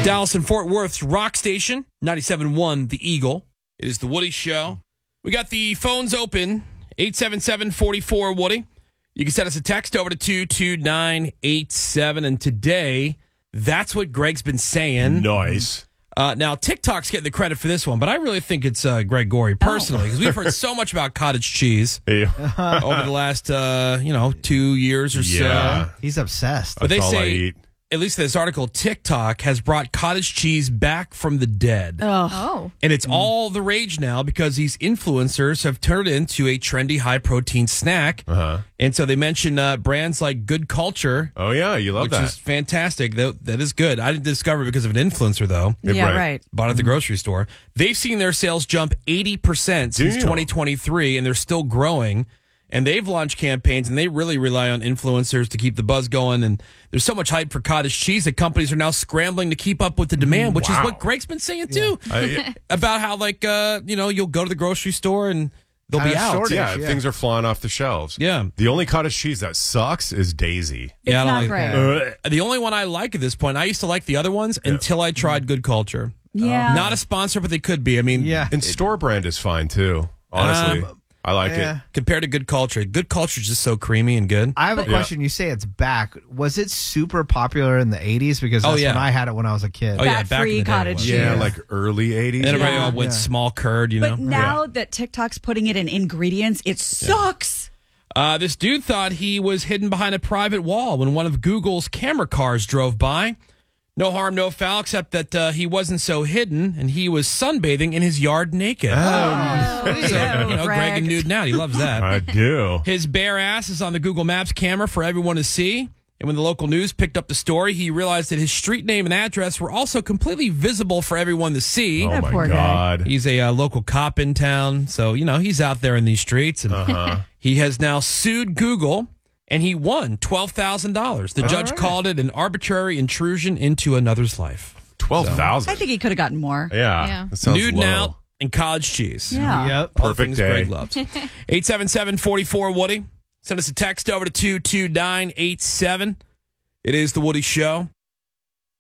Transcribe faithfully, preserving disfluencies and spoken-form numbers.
Dallas and Fort Worth's rock station, ninety-seven point one The Eagle. It is the Woody Show. We got the phones open, eight seven seven, four four, Woody. You can send us a text over to two two nine eight seven. And today, that's what Greg's been saying. Nice. Uh, now, TikTok's getting the credit for this one, but I really think it's uh, Greg Gorey personally, because oh. we've heard so much about cottage cheese yeah. over the last, uh, you know, two years or yeah. so. He's obsessed. But That's they all say, I eat. at least in this article, TikTok has brought cottage cheese back from the dead. Oh. And it's mm. all the rage now because these influencers have turned it into a trendy, high-protein snack. Uh-huh. And so they mention uh, brands like Good Culture. Oh, yeah, you love which that. Which is fantastic. That, that is good. I didn't discover it because of an influencer, though. Yeah, right. right. Bought it at the grocery store. They've seen their sales jump eighty percent since Damn. twenty twenty-three, and they're still growing. And they've launched campaigns, and they really rely on influencers to keep the buzz going. And there's so much hype for cottage cheese that companies are now scrambling to keep up with the demand, which wow. is what Greg's been saying, too. Yeah. Uh, yeah. About how, like, uh, you know, you'll go to the grocery store and they'll Kind be of out. shortage. Yeah, yeah. things are flying off the shelves. Yeah. The only cottage cheese that sucks is Daisy. It's yeah, I don't not like great. that. Uh, the only one I like at this point, I used to like the other ones Yeah. until I tried Good Culture. Yeah. Not a sponsor, but they could be. I mean, Yeah. And store brand is fine, too. Honestly. Um, I like yeah. it. compared to Good Culture, Good Culture is just so creamy and good. I have a Yeah. question. You say it's back. Was it super popular in the eighties? Because Oh, that's yeah. when I had it when I was a kid. Oh, yeah, Fat back in free the day it cottage was. cheese. Yeah, Yeah. like early eighties. And everybody Yeah. all went Yeah. small curd, you know. But now that TikTok's putting it in ingredients, it sucks. Uh, this dude thought he was hidden behind a private wall when one of Google's camera cars drove by. No harm, no foul, except that uh, he wasn't so hidden, and he was sunbathing in his yard naked. Oh, So, you know, Greg and Nude Now, he loves that. I do. His bare ass is on the Google Maps camera for everyone to see. And when the local news picked up the story, he realized that his street name and address were also completely visible for everyone to see. Oh, That my poor guy. God. He's a uh, local cop in town, so, you know, he's out there in these streets. And Uh-huh. he has now sued Google, and he won twelve thousand dollars. The judge right. called it an arbitrary intrusion into another's life. twelve thousand. I think he could have gotten more. Yeah. Yeah. That sounds Nude low. Now and cottage cheese. Yeah. Yep. All Perfect things day. Greg loves. eight seven seven, four four, Woody. Send us a text over to two two nine eight seven. It is The Woody Show.